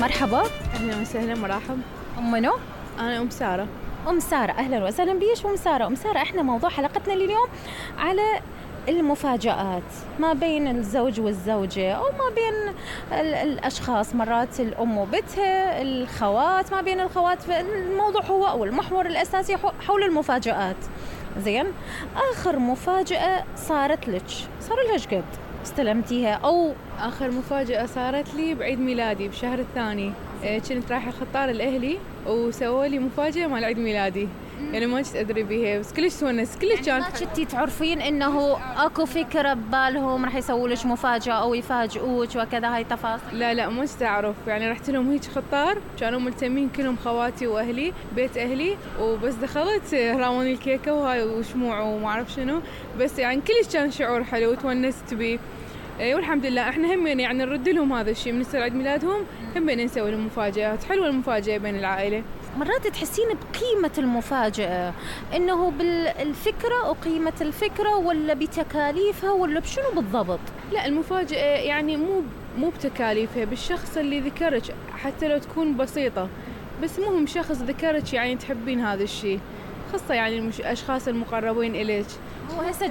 مرحبا. أهلا وسهلا، مرحب. أم منو؟ أنا أم سارة. أم سارة، أهلا وسهلا بيش أم سارة. أم سارة، إحنا موضوع حلقتنا اليوم على المفاجآت ما بين الزوج والزوجة، أو ما بين الأشخاص، مرات الأم وبنتها، الخوات، ما بين الخوات. الموضوع هو أو المحور الأساسي حول المفاجآت. زين، آخر مفاجأة صارت لك صار لها قد استلمتيها؟ أو آخر مفاجأة صارت لي بعيد ميلادي بشهر الثاني. كنت رايحة خطار الأهلي وسووا لي مفاجأة مال عيد ميلادي، يعني ما كنت أدري بيها، بس كلش تونس، كلش كانت. ما كنتي تعرفين إنه أكو فكرة ببالهم راح يسووا لك مفاجأة أو يفاجئوك وكذا، هاي تفاصيل؟ لا ما كنت أعرف، يعني رحت لهم هيك خطار، كانوا ملتمين كلهم خواتي وأهلي، بيت أهلي، وبس دخلت راوني الكيكة وهاي وشموع وما أعرف شنو، بس يعني كلش كان شعور حلو وتونست بيه. والحمد لله احنا هم يعني نرد لهم هذا الشيء من يصير عيد ميلادهم، هم نسوي لهم مفاجآت حلوة. المفاجأة بين العائلة مرات تحسين بقيمة المفاجأة، إنه بالفكرة وقيمة الفكرة، ولا بتكاليفها، ولا بشنو بالضبط؟ لا، المفاجأة يعني مو بتكاليفها، بالشخص اللي ذكرك، حتى لو تكون بسيطة، بس مهم شخص ذكرك يعني تحبين هذا الشيء، خاصة يعني الأشخاص المقربين إليك. هو هسه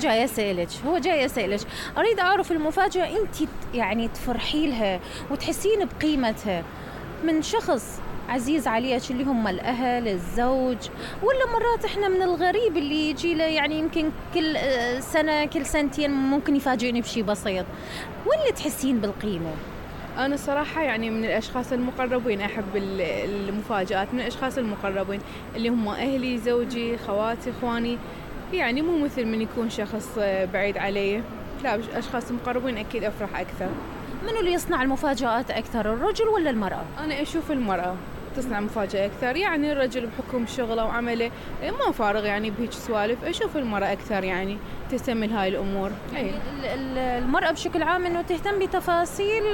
جاي يسألك، أريد أعرف المفاجأة أنت يعني تفرحي لها وتحسين بقيمتها من شخص عزيز عليك، اللي هم الأهل، الزوج، ولا مرات إحنا من الغريب اللي يجي له، يعني يمكن كل سنة كل سنتين ممكن يفاجئني بشيء بسيط، ولا تحسين بالقيمة؟ أنا صراحة يعني من الأشخاص المقربين أحب المفاجآت، من الأشخاص المقربين اللي هم أهلي، زوجي، خواتي، إخواني، يعني مو مثل من يكون شخص بعيد علي. لا، أشخاص مقربين أكيد أفرح أكثر. منو اللي يصنع المفاجآت أكثر، الرجل ولا المرأة؟ أنا أشوف المرأة تصنع مفاجأة أكثر، يعني الرجل بحكم شغله وعمله ما فارغ يعني بهيك سوالف. أشوف المرأة أكثر يعني تهتم لهاي الأمور. يعني المرأة بشكل عام إنه تهتم بتفاصيل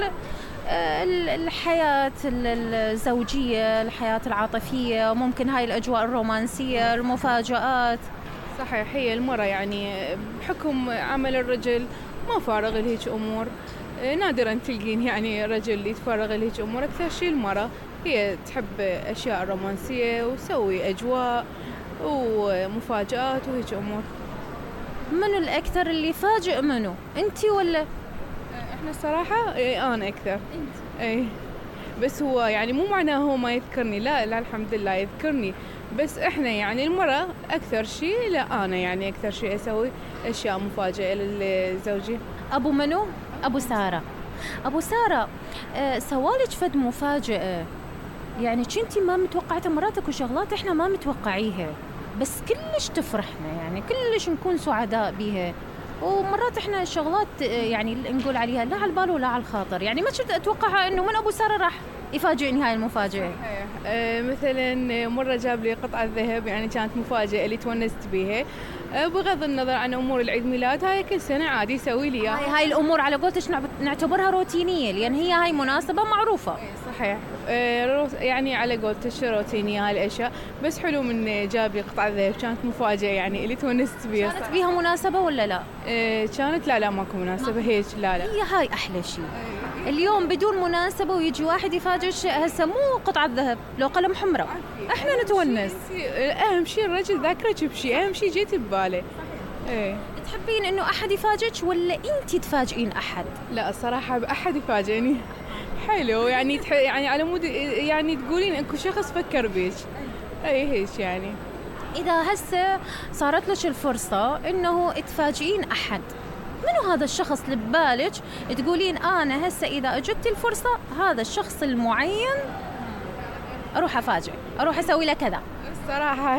الحياة الزوجية، الحياة العاطفية، ممكن هاي الأجواء الرومانسية، المفاجآت. صحيح، هي المرأة يعني بحكم عمل الرجل ما فارغ لهيك أمور، نادراً تلقين يعني رجل يتفرغ لهيك أمور. أكثر شيء المرأة هي تحب أشياء رومانسية وتسوي أجواء ومفاجآت وهيك أمور. منو الأكثر اللي يفاجئ، منو أنتي ولا؟ إحنا الصراحة أنا أكثر. أي، بس هو يعني مو معناه هو ما يذكرني، لا الحمد لله يذكرني، بس إحنا يعني المرأة أكثر شيء، لا أنا يعني أكثر شيء أسوي أشياء مفاجئة لزوجي. أبو منو؟ أبو سارة. أبو سارة، سوالك فد مفاجأة يعني كنتي ما متوقعتها، مراتك وشغلات إحنا ما متوقعيها، بس كلش تفرحنا، يعني كلش نكون سعداء بيها، ومرات إحنا شغلات يعني نقول عليها لا على البال ولا على الخاطر، يعني ما كنت أتوقعها إنه من أبو سارة راح يفاجئني هاي المفاجأة. مثلا مرة جاب لي قطعة ذهب، يعني كانت مفاجأة اللي تونست بيها، بغض النظر عن أمور العيد ميلاد، هاي كل سنة عادي يسوي لي. هاي الأمور على قولتش نعتبرها روتينية، لأن هي هاي مناسبة معروفة. صحيح، يعني على قولتش روتينية هاي الأشياء، بس حلو من جاب لي قطعة ذهب، كانت مفاجأة يعني اللي تونست بيها. كانت بيها مناسبة ولا لا؟ كانت لا ماكو مناسبة هيك، لا. هي هاي أحلى شيء، اليوم بدون مناسبة ويجي واحد يفاجئ، هسه مو قطعة ذهب، لو قلم حمراء احنا نتونس. أهم شيء الرجل ذاكرك بشيء، أهم شيء جيت بباله. تحبين إنه أحد يفاجئك ولا أنتي تفاجئين أحد؟ لا الصراحة أحد يفاجئني حلو، يعني يعني على مود يعني تقولين أكو شخص فكر بيش، هيك يعني. إذا هسه صارت لك الفرصة إنه تفاجئين أحد، منو هذا الشخص اللي ببالك تقولين أنا هسه إذا أجبت الفرصة هذا الشخص المعين أروح أفاجئ، أروح أسوي له كذا؟ الصراحة